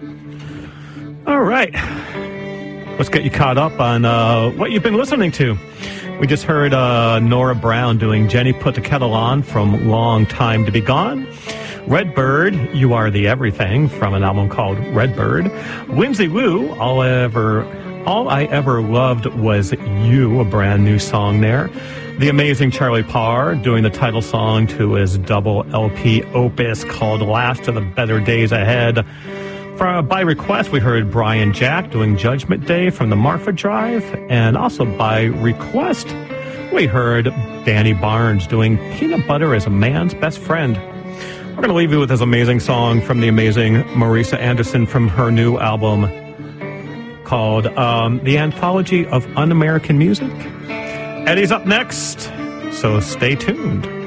All right. Let's get you caught up on what you've been listening to. We just heard Nora Brown doing Jenny Put the Kettle On from Long Time to Be Gone. Redbird, You Are the Everything from an album called Redbird. Whimsy Woo, All I Ever Loved Was You, a brand new song there. The amazing Charlie Parr doing the title song to his double LP opus called Last of the Better Days Ahead. By request, we heard Brian Jack doing Judgment Day from the Marfa Drive. And also by request, we heard Danny Barnes doing Peanut Butter is a Man's Best Friend. We're going to leave you with this amazing song from the amazing Marisa Anderson from her new album called The Anthology of Un-American Music. Eddie's up next, so stay tuned.